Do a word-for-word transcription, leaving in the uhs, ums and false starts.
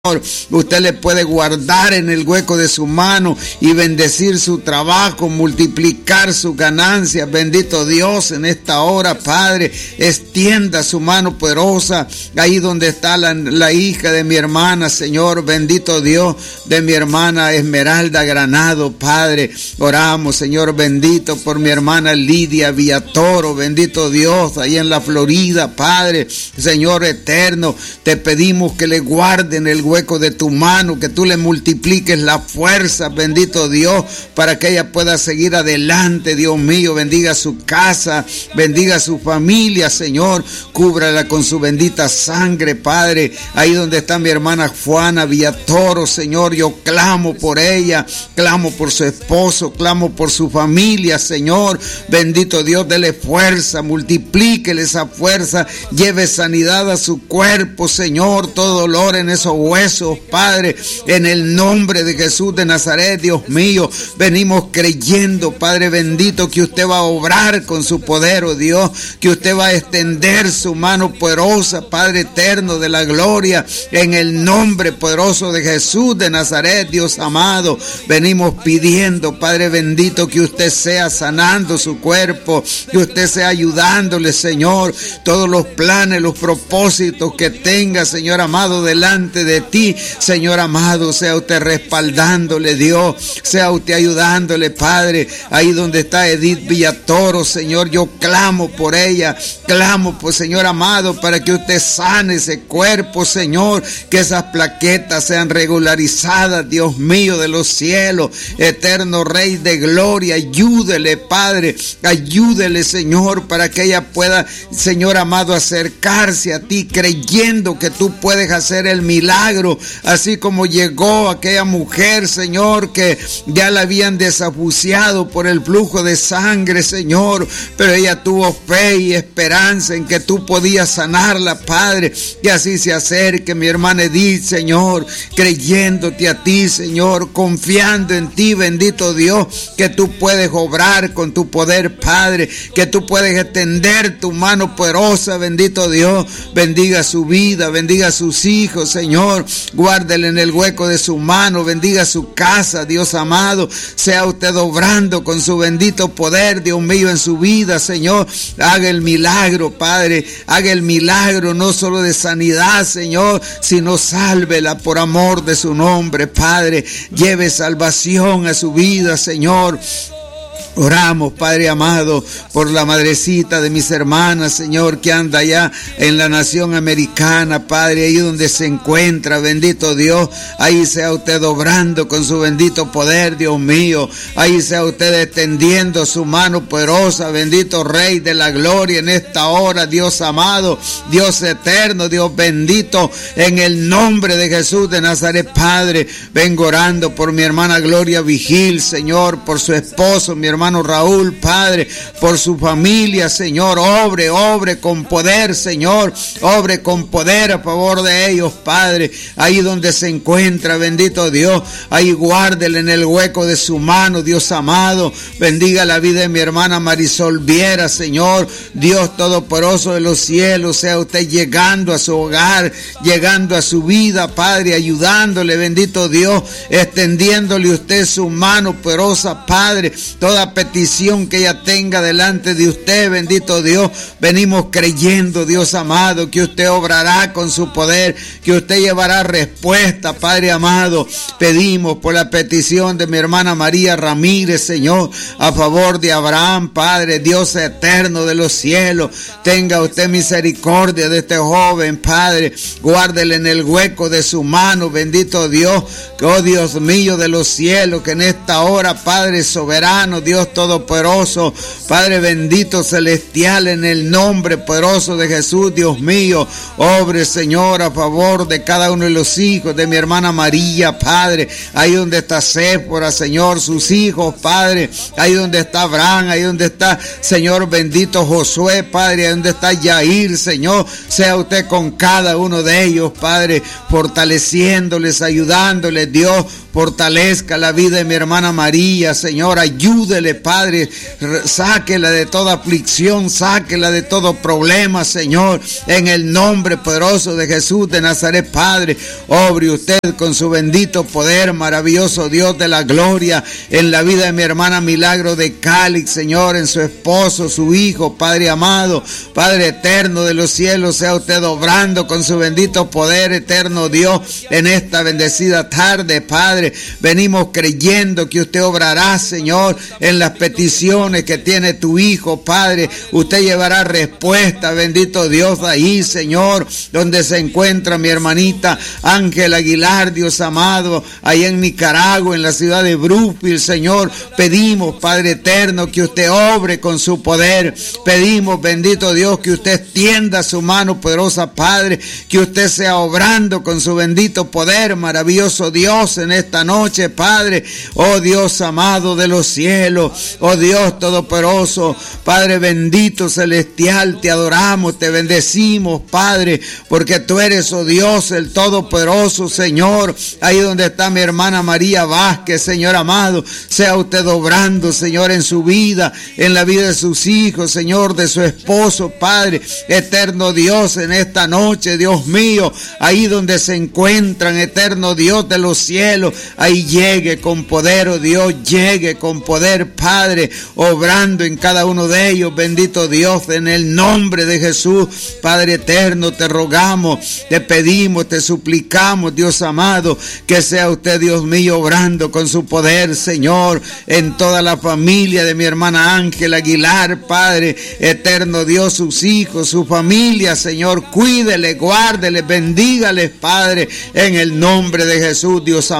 Usted le puede guardar en el hueco de su mano y bendecir su trabajo, multiplicar sus ganancias. Bendito Dios, en esta hora, Padre, extienda su mano poderosa ahí donde está la, la hija de mi hermana, Señor. Bendito Dios, de mi hermana Esmeralda Granado, Padre. Oramos, Señor, bendito por mi hermana Lidia Villatoro. Bendito Dios, ahí en la Florida, Padre. Señor eterno, te pedimos que le guarden el hueco de tu mano, que tú le multipliques la fuerza, bendito Dios, para que ella pueda seguir adelante. Dios mío, bendiga su casa, bendiga su familia, Señor, cúbrala con su bendita sangre, Padre. Ahí donde está mi hermana Juana Villatoro, Señor, yo clamo por ella, clamo por su esposo, clamo por su familia, Señor. Bendito Dios, dele fuerza, multiplíquele esa fuerza, lleve sanidad a su cuerpo, Señor, todo dolor en esos huesos, Padre, en el nombre de Jesús de Nazaret. Dios mío, venimos creyendo, Padre bendito, que usted va a obrar con su poder, oh Dios, que usted va a extender su mano poderosa, Padre eterno de la gloria, en el nombre poderoso de Jesús de Nazaret. Dios amado, venimos pidiendo, Padre bendito, que usted sea sanando su cuerpo, que usted sea ayudándole, Señor, todos los planes, los propósitos que tenga, Señor amado, delante de ti, Señor amado, sea usted respaldándole, Dios, sea usted ayudándole, Padre, ahí donde está Edith Villatoro, Señor, yo clamo por ella, clamo, pues, Señor amado, para que usted sane ese cuerpo, Señor, que esas plaquetas sean regularizadas, Dios mío de los cielos, eterno Rey de gloria, ayúdele, Padre, ayúdele, Señor, para que ella pueda, Señor amado, acercarse a ti, creyendo que tú puedes hacer el milagro, así como llegó aquella mujer, Señor, que ya la habían desahuciado por el flujo de sangre, Señor, pero ella tuvo fe y esperanza en que tú podías sanarla, Padre, que así se acerque mi hermana Edith, Señor, creyéndote a ti, Señor, confiando en ti, bendito Dios, que tú puedes obrar con tu poder, Padre, que tú puedes extender tu mano poderosa, bendito Dios, bendiga su vida, bendiga a sus hijos, Señor, guárdele en el hueco de su mano, bendiga su casa, Dios amado, sea usted obrando con su bendito poder, Dios mío, en su vida, Señor, haga el milagro, Padre, haga el milagro no solo de sanidad, Señor, sino sálvela por amor de su nombre, Padre, lleve salvación a su vida, Señor. Oramos, Padre amado, por la madrecita de mis hermanas, Señor, que anda allá en la nación americana, Padre, ahí donde se encuentra, bendito Dios, ahí sea usted obrando con su bendito poder, Dios mío, ahí sea usted extendiendo su mano poderosa, bendito Rey de la gloria, en esta hora, Dios amado, Dios eterno, Dios bendito, en el nombre de Jesús de Nazaret, Padre, vengo orando por mi hermana Gloria Vigil, Señor, por su esposo, mi hermano hermano Raúl, Padre, por su familia, Señor, obre, obre con poder, Señor, obre con poder a favor de ellos, Padre, ahí donde se encuentra, bendito Dios, ahí guárdele en el hueco de su mano, Dios amado, bendiga la vida de mi hermana Marisol Viera, Señor, Dios todopoderoso de los cielos, sea usted llegando a su hogar, llegando a su vida, Padre, ayudándole, bendito Dios, extendiéndole usted su mano poderosa, Padre, toda petición que ella tenga delante de usted, bendito Dios, venimos creyendo, Dios amado, que usted obrará con su poder, que usted llevará respuesta, Padre amado. Pedimos por la petición de mi hermana María Ramírez, Señor, a favor de Abraham, Padre, Dios eterno de los cielos, tenga usted misericordia de este joven, Padre, guárdele en el hueco de su mano, bendito Dios, que, oh Dios mío de los cielos, que en esta hora, Padre soberano, Dios todopoderoso, Padre bendito celestial, en el nombre poderoso de Jesús, Dios mío, obre, Señor, a favor de cada uno de los hijos de mi hermana María, Padre, ahí donde está Séfora, Señor, sus hijos, Padre, ahí donde está Abraham, ahí donde está, Señor bendito Josué, Padre, ahí donde está Yair, Señor, sea usted con cada uno de ellos, Padre, fortaleciéndoles, ayudándoles, Dios, fortalezca la vida de mi hermana María, Señor, ayúdele, Padre, sáquela de toda aflicción, sáquela de todo problema, Señor, en el nombre poderoso de Jesús de Nazaret, Padre, obre usted con su bendito poder, maravilloso Dios de la gloria, en la vida de mi hermana Milagro de Cali, Señor, en su esposo, su hijo, Padre amado, Padre eterno de los cielos, sea usted obrando con su bendito poder, eterno Dios, en esta bendecida tarde, Padre, venimos creyendo que usted obrará, Señor, en las peticiones que tiene tu hijo, Padre, usted llevará respuesta, bendito Dios, ahí, Señor, donde se encuentra mi hermanita Ángel Aguilar, Dios amado, ahí en Nicaragua, en la ciudad de Brooklyn, Señor, pedimos, Padre eterno, que usted obre con su poder, pedimos, bendito Dios, que usted extienda su mano poderosa, Padre, que usted sea obrando con su bendito poder, maravilloso Dios, en esta noche, Padre, oh Dios amado de los cielos, oh Dios todopoderoso, Padre bendito celestial, te adoramos, te bendecimos, Padre, porque tú eres, oh Dios, el todopoderoso, Señor, ahí donde está mi hermana María Vázquez, Señor amado, sea usted obrando, Señor, en su vida, en la vida de sus hijos, Señor, de su esposo, Padre, eterno Dios, en esta noche, Dios mío, ahí donde se encuentran, eterno Dios de los cielos, ahí llegue con poder, oh Dios, llegue con poder, Padre, obrando en cada uno de ellos, bendito Dios, en el nombre de Jesús, Padre eterno, te rogamos, te pedimos, te suplicamos, Dios amado, que sea usted, Dios mío, obrando con su poder, Señor, en toda la familia de mi hermana Ángel Aguilar, Padre eterno Dios, sus hijos, su familia, Señor, cuídele, guárdele, bendígale, Padre, en el nombre de Jesús, Dios amado.